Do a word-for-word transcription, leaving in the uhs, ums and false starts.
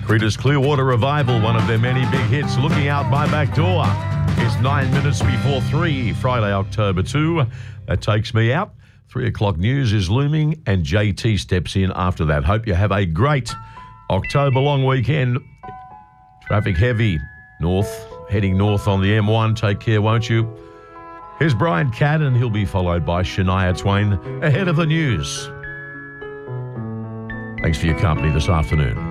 Creedence Clearwater Revival, one of their many big hits, Looking Out My Back Door. It's nine minutes before three, Friday, October second. That takes me out. Three o'clock news is looming and J T steps in after that. Hope you have a great October long weekend. Traffic heavy north, heading north on the M one. Take care, won't you? Here's Brian Cadd, and he'll be followed by Shania Twain ahead of the news. Thanks for your company this afternoon.